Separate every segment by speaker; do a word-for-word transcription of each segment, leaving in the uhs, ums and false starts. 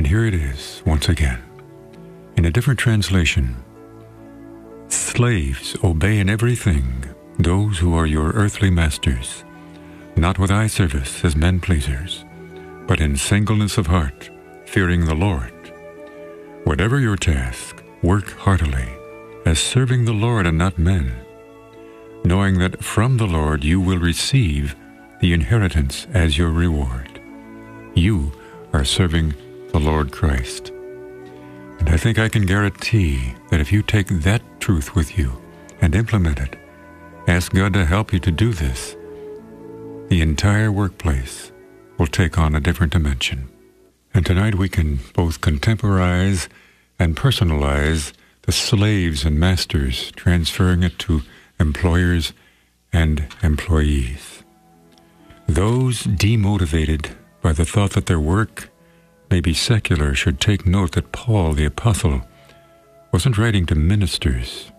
Speaker 1: here it is, once again, in a different translation. Slaves, obey in everything those who are your earthly masters, not with eye service as men pleasers, but in singleness of heart, fearing the Lord. Whatever your task, work heartily, as serving the Lord and not men, knowing that from the Lord you will receive the inheritance as your reward. You are serving the Lord Christ. And I think I can guarantee that if you take that truth with you and implement it, ask God to help you to do this, the entire workplace will take on a different dimension. And tonight we can both contemporize and personalize the slaves and masters, transferring it to employers and employees. Those demotivated by the thought that their work may be secular should take note that Paul the Apostle wasn't writing to ministers.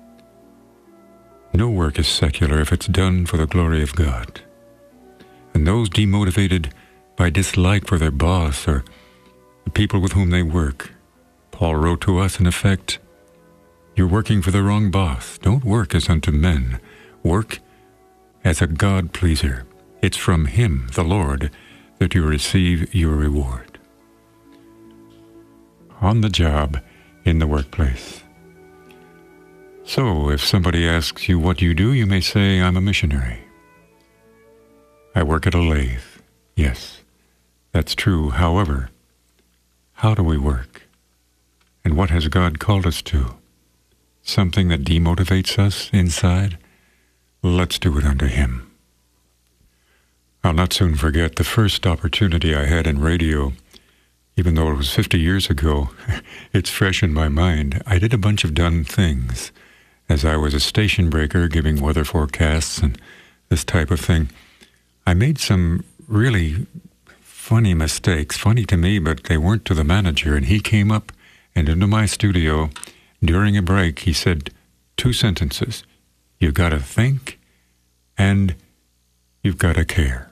Speaker 1: No work is secular if it's done for the glory of God. And those demotivated by dislike for their boss or the people with whom they work, Paul wrote to us in effect, you're working for the wrong boss. Don't work as unto men. Work as a God-pleaser. It's from Him, the Lord, that you receive your reward. On the job, in the workplace. So, if somebody asks you what you do, you may say, I'm a missionary. I work at a lathe. Yes, that's true. However, how do we work? And what has God called us to? Something that demotivates us inside? Let's do it under Him. I'll not soon forget the first opportunity I had in radio. Even though it was fifty years ago, it's fresh in my mind. I did a bunch of dumb things as I was a station breaker giving weather forecasts and this type of thing. I made some really funny mistakes, funny to me, but they weren't to the manager. And he came up and into my studio during a break. He said two sentences. You've got to think and you've got to care.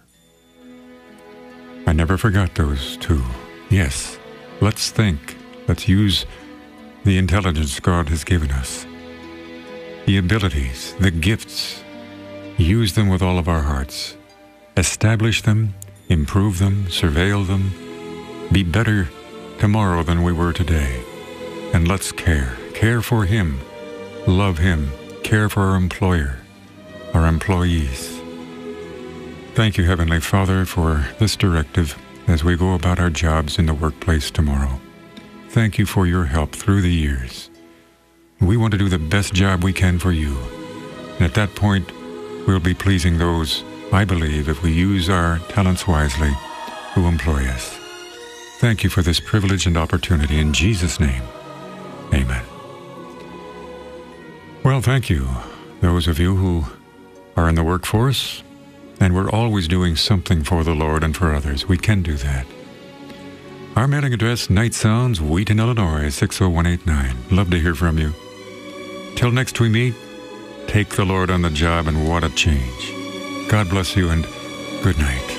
Speaker 1: I never forgot those two. Yes, let's think. Let's use the intelligence God has given us. The abilities, the gifts. Use them with all of our hearts. Establish them, improve them, surveil them. Be better tomorrow than we were today. And let's care. Care for Him. Love Him. Care for our employer, our employees. Thank you, Heavenly Father, for this directive as we go about our jobs in the workplace tomorrow. Thank you for your help through the years. We want to do the best job we can for you. And at that point, we'll be pleasing those, I believe, if we use our talents wisely, who employ us. Thank you for this privilege and opportunity. In Jesus' name, amen. Well, thank you, those of you who are in the workforce, and we're always doing something for the Lord and for others. We can do that. Our mailing address, Night Sounds, Wheaton, Illinois, six oh one eight nine. Love to hear from you. Till next we meet, take the Lord on the job, and what a change. God bless you, and good night.